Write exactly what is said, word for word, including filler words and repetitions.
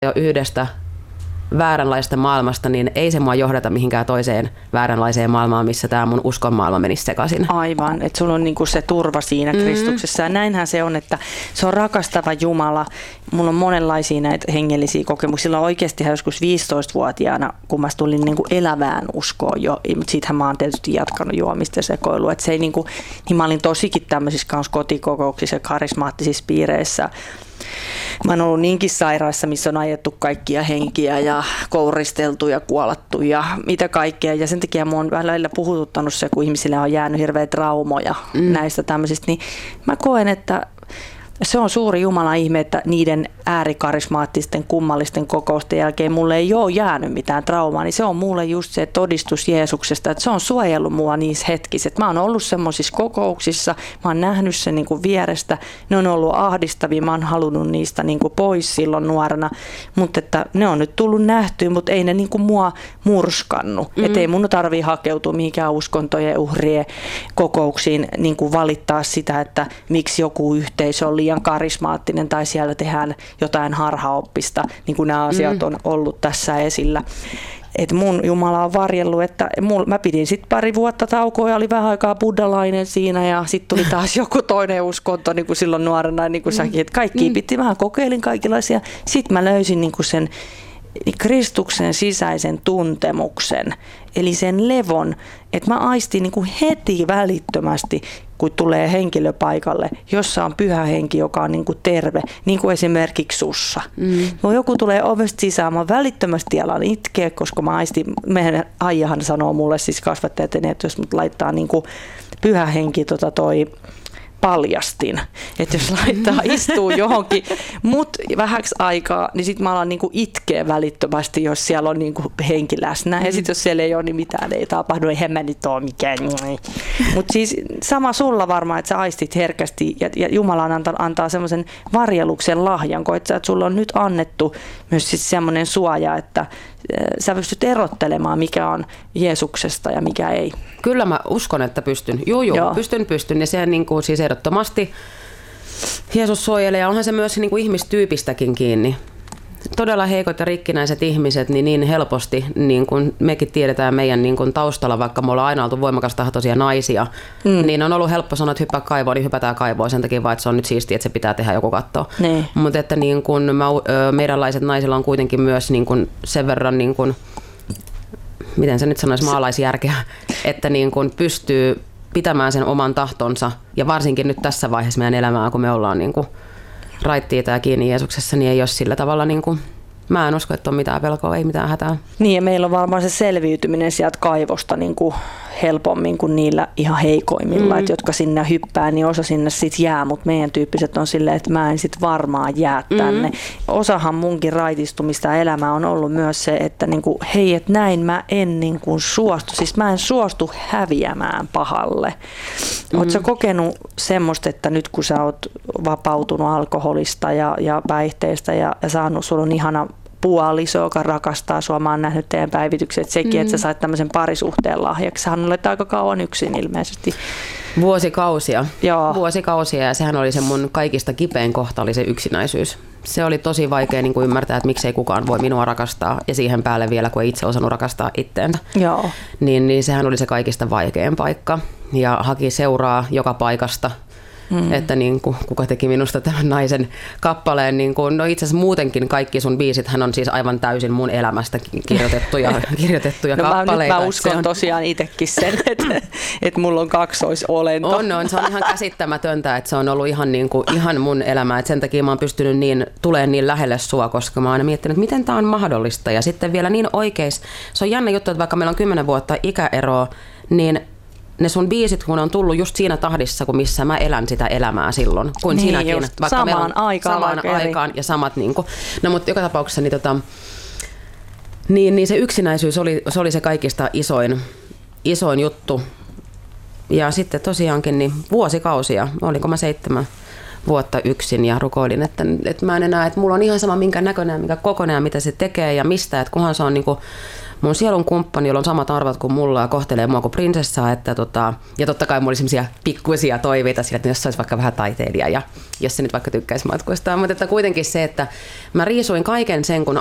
jo yhdestä vääränlaisesta maailmasta, niin ei se mua johdata mihinkään toiseen vääränlaiseen maailmaan, missä tämä mun uskon maailma menisi sekaisin. Aivan, että sulla on niinku se turva siinä mm-hmm. Kristuksessa. Ja näinhän se on, että se on rakastava Jumala. Mulla on monenlaisia näitä hengellisiä kokemuksia. Silloin oikeasti joskus viisitoistavuotiaana, kun mä tulin niinku elävään uskoon jo, mutta siitähän mä oon tietysti jatkanut juomista ja sekoilua. Että se ei niinku, niin mä olin tosikin tämmöisissä kanssa kotikokouksissa ja karismaattisissa piireissä. Mä oon ollut niinkin sairaissa, missä on ajettu kaikkia henkiä ja kouristeltu ja kuolattu ja mitä kaikkea. Ja sen takia mä oon välillä puhututtanut se, kun ihmisille on jäänyt hirveä traumoja mm. näistä tämmöisistä. Niin mä koen, että se on suuri Jumalan ihme, että niiden äärikarismaattisten kummallisten kokousten jälkeen mulle ei ole jäänyt mitään traumaa, niin se on mulle just se todistus Jeesuksesta, että se on suojellut mua niissä hetkissä. Että mä oon ollut semmoisissa kokouksissa, mä oon nähnyt sen niin kuin vierestä, ne on ollut ahdistavia, mä oon halunnut niistä niin kuin pois silloin nuorena, mutta että ne on nyt tullut nähtyä, mutta ei ne niin kuin mua murskannut. Mm-hmm. Että ei mun tarvitse hakeutua mihinkään uskontojen uhrien kokouksiin niin kuin valittaa sitä, että miksi joku yhteisö on liian karismaattinen tai siellä tehdään jotain harhaoppista, niin kuin nämä asiat on ollut tässä esillä. Et mun Jumala on varjellut, että mul, mä pidin sitten pari vuotta taukoa ja oli vähän aikaa buddhalainen siinä ja sitten tuli taas joku toinen uskonto niin kuin silloin nuorena, niin kuin säkin, että kaikki mm. piti vähän kokeilin kaikenlaisia. Sitten mä löysin niin kuin sen Kristuksen sisäisen tuntemuksen, eli sen levon, että mä aistin niin kuin heti välittömästi, kun tulee henkilö paikalle, jossa on pyhä henki, joka on niin kuin terve, niin kuin esimerkiksi sussa. Mm. No, joku tulee ovesta sisään, mä välittömästi alan itkeä, koska mä aistin, meidän Aijahan sanoo mulle, siis kasvattajat, että jos mut laittaa niin kuin pyhä henki tota toi paljastin, että jos laittaa istuu johonkin, mut vähäksi aikaa, niin sitten mä alan niinku itkeä välittömästi, jos siellä on niinku henki läsnä. Mm. Ja sitten jos siellä ei ole, niin mitään ei tapahdu, eihän mä nyt ole mikään. Mutta siis sama sulla varmaan, että sä aistit herkästi ja, ja Jumala antaa, antaa semmoisen varjeluksen lahjan, koet että sulla on nyt annettu myös siis semmoinen suoja, että sä pystyt erottelemaan, mikä on Jeesuksesta ja mikä ei. Kyllä mä uskon, että pystyn. Joo, joo, joo. pystyn, pystyn. Ja se niin kuin, siis ehdottomasti Jeesus suojelee ja onhan se myös niin kuin ihmistyypistäkin kiinni. Todella heikot ja rikkinäiset ihmiset, niin, niin helposti, niin kuin mekin tiedetään meidän niin kuin taustalla, vaikka me ollaan aina oltu voimakastahtoisia naisia, mm. niin on ollut helppo sanoa, että hyppää kaivoon, niin hypätään kaivoon sen takia vaan, että se on nyt siistiä, että se pitää tehdä joku kattoo. Niin. Mutta että niin kuin mä, meidänlaiset naisilla on kuitenkin myös niin kuin sen verran, niin kuin, miten se nyt sanoisi, maalaisjärkeä, että niin kuin pystyy pitämään sen oman tahtonsa ja varsinkin nyt tässä vaiheessa meidän elämää, kun me ollaan niin kuin raittiita ja kiinni Jeesuksessa, niin ei ole sillä tavalla, niin kuin, mä en usko, että on mitään pelkoa, ei mitään hätää. Niin ja meillä on varmaan se selviytyminen sieltä kaivosta niin kuin helpommin kuin niillä ihan heikoimmilla, mm. että jotka sinne hyppää, niin osa sinne sitten jää, mutta meidän tyyppiset on silleen, että mä en sitten varmaan jää tänne. Mm. Osahan munkin raitistumista ja elämää on ollut myös se, että niin kuin, hei, että näin mä en niin kuin suostu, siis mä en suostu häviämään pahalle. Mm. Ootko sä kokenut semmoista, että nyt kun sä oot vapautunut alkoholista ja, ja päihteistä ja, ja saanut, sulla on ihana puoliso, joka rakastaa sua. Mä oon nähnyt teidän päivitykset. Sekin, mm. että sä sait tämmöisen parisuhteen lahjaksi. Sähän olet aika kauan yksin ilmeisesti. Vuosikausia. Joo. Vuosikausia ja sehän oli se mun kaikista kipein kohta, oli se yksinäisyys. Se oli tosi vaikea niin kuin ymmärtää, että miksei kukaan voi minua rakastaa ja siihen päälle vielä, kun ei itse osannut rakastaa itteensä. Joo. Niin, niin sehän oli se kaikista vaikein paikka ja haki seuraa joka paikasta. Mm. Että niin kuin, kuka teki minusta tämän naisen kappaleen, niin kuin, no itse asiassa muutenkin kaikki sun biisit, hän on siis aivan täysin mun elämästä kirjoitettuja, kirjoitettuja no, kappaleita. Mä, mä uskon on tosiaan itsekin sen, että, että mulla on kaksoisolento. On, on, se on ihan käsittämätöntä, että se on ollut ihan, niin kuin, ihan mun elämä, että sen takia mä oon pystynyt niin, tulemaan niin lähelle sua, koska mä oon aina miettinyt, että miten tää on mahdollista ja sitten vielä niin oikeis. Se on jännä juttu, että vaikka meillä on kymmenen vuotta ikäeroa, niin ne sun biisit, kun on tullut just siinä tahdissa, kun missä mä elän sitä elämää silloin, kuin niin sinäkin. Just, vaikka samaan aikaan. Samaan aikaan ja samat niin kuin. No mutta joka tapauksessa niin, tota, niin, niin se yksinäisyys oli se, oli se kaikista isoin, isoin juttu. Ja sitten tosiaankin niin vuosikausia, oliko mä seitsemän vuotta yksin ja rukoilin, että, että mä en enää, että mulla on ihan sama minkä näköinen ja minkä kokoinen ja mitä se tekee ja mistä, että kunhan se on niin kuin mun sielun kumppani, jolla on samat arvot kuin mulla ja kohtelee mua kuin prinsessaa. Että tota, ja totta kai mulla oli semmoisia pikkuisia toiveita sillä, että jos se olisi vaikka vähän taiteilija ja jos se nyt vaikka tykkäisi matkustaa. Mutta että kuitenkin se, että mä riisuin kaiken sen, kun